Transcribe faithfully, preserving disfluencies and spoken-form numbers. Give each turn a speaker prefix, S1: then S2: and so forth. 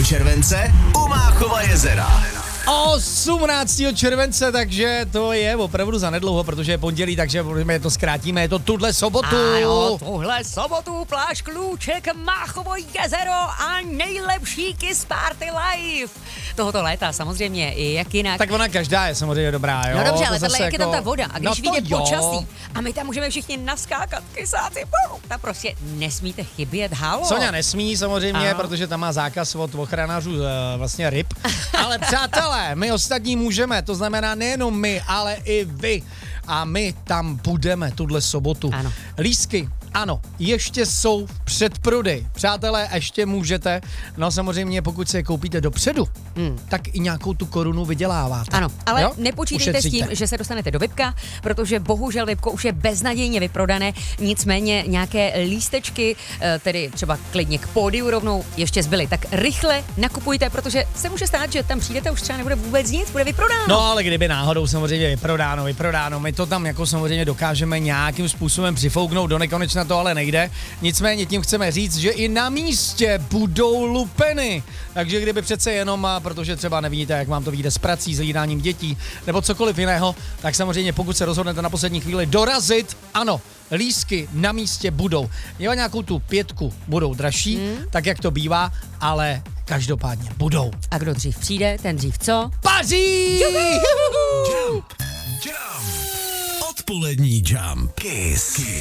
S1: července u Máchova jezera.
S2: osmnáctého července, takže to je opravdu zanedlouho, protože je pondělí, takže my to zkrátíme, je to tuhle sobotu.
S3: Ano, tuhle sobotu pláž Klůček, Máchovo jezero a nejlepší Kiss Party Live. Tohoto léta samozřejmě i jak jinak.
S2: Tak ona každá je samozřejmě dobrá, jo.
S3: No dobře,
S2: to
S3: ale tahle, jak
S2: jako...
S3: je tam ta voda a když
S2: no
S3: vyjde
S2: jo.
S3: počasí a my tam můžeme všichni naskákat, kysáci, tam prostě nesmíte chybět, halo.
S2: Soňa nesmí samozřejmě,
S3: Ano.
S2: protože tam má zákaz od ochranářů e, vlastně ryb. Ale přátelé, my ostatní můžeme, to znamená nejenom my, ale i vy. A my tam budeme tuhle sobotu.
S3: Ano.
S2: Lístky, ano, ještě jsou v předprodeji. Přátelé, ještě můžete. No samozřejmě, pokud se je koupíte dopředu, hmm. tak i nějakou tu korunu vyděláváte.
S3: Ano, ale
S2: jo?
S3: nepočítejte s tím, že se dostanete do VIPka, protože bohužel VIPko už je beznadějně vyprodané, nicméně nějaké lístečky, tedy třeba klidně k pódiu rovnou, ještě zbyly. Tak rychle nakupujte, protože se může stát, že tam přijdete, už třeba nebude vůbec nic, bude vyprodáno.
S2: No ale kdyby náhodou samozřejmě vyprodáno, vyprodáno, my to tam jako samozřejmě dokážeme nějakým způsobem přifouknout, do nekonečna to ale nejde. Nicméně tím chceme říct, že i na místě budou lupeny. Takže kdyby přece jenom, protože třeba nevidíte, jak vám to vyjde s prací, s hlídáním dětí, nebo cokoliv jiného, tak samozřejmě pokud se rozhodnete na poslední chvíli dorazit, ano, lístky na místě budou. Jo, nějakou tu pětku budou dražší, hmm. tak jak to bývá, ale každopádně budou.
S3: A kdo dřív přijde, ten dřív co?
S2: Paří!
S1: Jump, jump. Odpolední Jump. Kiss. Kiss.